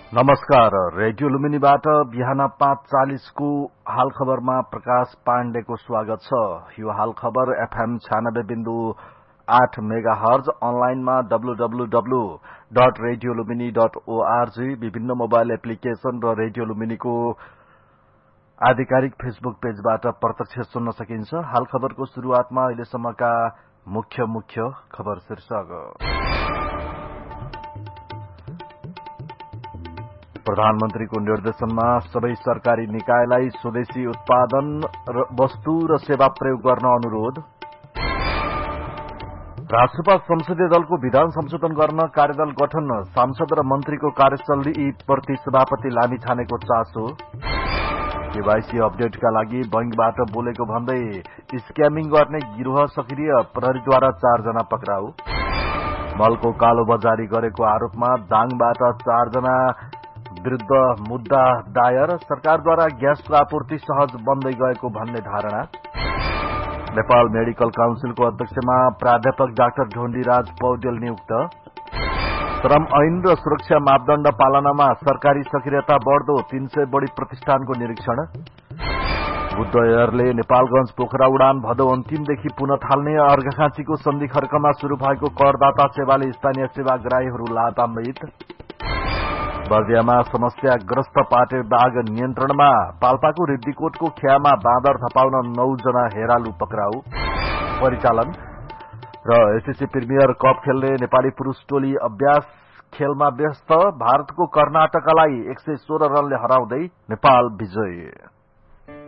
नमस्कार। रेडियो लुम्बिनीबाट बिहान 5:40 को हाल खबरमा प्रकाश पाण्डेको स्वागत छ। यो हाल खबर एफएम 96.8 मेगाहर्ज, अनलाइनमा www.radiolumini.org, विभिन्न मोबाइल एप्लिकेशन र रेडियो लुम्बिनीको आधिकारिक फेसबुक पेजबाट प्रत्यक्ष सुन्न सकिन्छ। हाल खबरको शुरूआतमा अहिलेसम्मका मुख्य खबर शीर्षक। प्रधानमन्त्रीको निर्देशनमा सबै सरकारी निकायलाई स्वदेशी उत्पादन वस्तु र सेवा प्रयोग गर्न अनुरोध। राष्ट्रपा संसदीय दलको विधान संशोधन गर्न कार्यदल गठन, सांसद र मन्त्रीको कार्यशैली प्रति सभापति लामिछानेको चासो। केवाईसी अपडेटका लागि बैंकबाट बोलेको भन्दै स्क्यामिङ गर्ने गिरोह सक्रिय, प्रहरीद्वारा 4 जना पक्राउ। मलको कालोबजारी गरेको आरोपमा दाङबाट 4 जना विरूद्ध मुद्दा दायर, सरकारद्वारा ग्यासको आपूर्ति सहज बन्दै गएको भन्ने धारणा। नेपाल मेडिकल काउन्सिलको अध्यक्षमा प्राध्यापक डाक्टर ढोण्डीराज पौडेल नियुक्त। श्रम ऐन र सुरक्षा मापदण्ड पालनामा सरकारी सक्रियता बढ्दो, 300 बढ़ी प्रतिष्ठानको निरीक्षण। बुद्ध एयरले नेपालगंज पोखरा उडान भदौ अन्तिम देखि पुनः थाल्ने। अर्घाखाँचीको सन्धि खर्कमा शुरू भएको करदाता सेवाले स्थानीय सेवाग्राहीहरू लाभान्वित। बर्दियामा समस्याग्रस्त पाटे बाघ नियन्त्रणमा, पाल्पाको रिद्धिकोटको ख्यामा बाँदर थपाउन 9 जना हेरालु पक्राउ। परिचालन र एसएससी प्रिमियर कप खेल्ने नेपाली पुरूष टोली अभ्यास खेलमा व्यस्त। भारतको कर्नाटकलाई 116 रनले हराउँदै नेपाल विजयी।